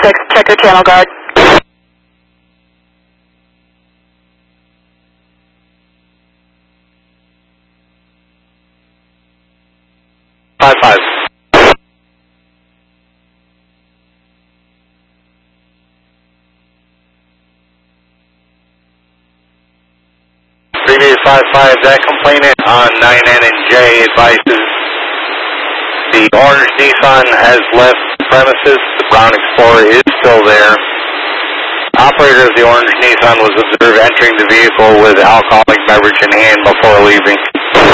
6, check your channel guard. 5-5. Previous 5-5, that complainant on 9N and J advises the orange Nissan has left the premises. The brown Explorer is still there. Operator of the orange Nissan was observed entering the vehicle with alcoholic beverage in hand before leaving.